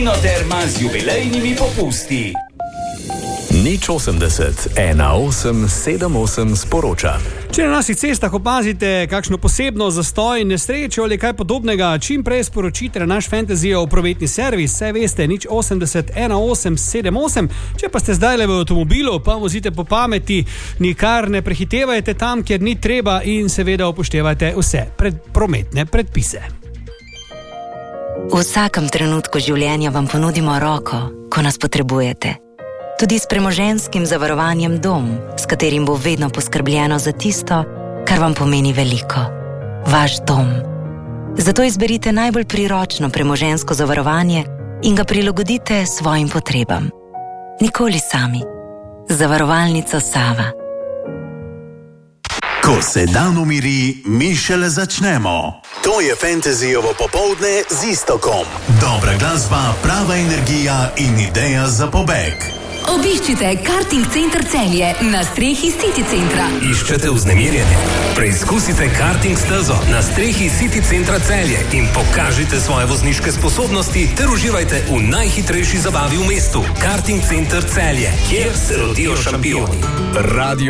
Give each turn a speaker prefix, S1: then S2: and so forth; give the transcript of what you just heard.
S1: Mlinoterma z jubilejnimi popusti.
S2: Nič 80 18 78 sporoča.
S3: Če na naših cestah opazite kakšno posebno zastoj, nesrečo ali kaj podobnega, čim prej sporočite na naš Fantasyjev prometni servis. Saj veste, nič 80 18 78. Če pa ste zdajle v avtomobilu, pa vozite po pameti, nikar ne prehitevajte tam, kjer ni treba in seveda upoštevajte vse prometne predpise.
S4: V vsakem trenutku življenja vam ponudimo roko, ko nas potrebujete. Tudi s premoženjskim zavarovanjem Dom, s katerim bo vedno poskrbljeno za tisto, kar vam pomeni veliko. Vaš dom. Zato izberite najbolj priročno premoženjsko zavarovanje in ga prilagodite svojim potrebam. Nikoli sami. Zavarovalnica Sava.
S5: Ko se dan umiri, mi šele začnemo. To je Fantasyjevo popoldne z Iztokom. Dobra glasba, prava energija in ideja za pobeg.
S6: Obiščite Karting Center Celje na strehi City Centra.
S7: Iščete vznemirjenje? Preizkusite karting stezo na strehi City Centra Celje in pokažite svoje vozniške sposobnosti ter uživajte v najhitrejši zabavi v mestu. Karting Center Celje, kjer se rodijo šampioni.
S2: Radio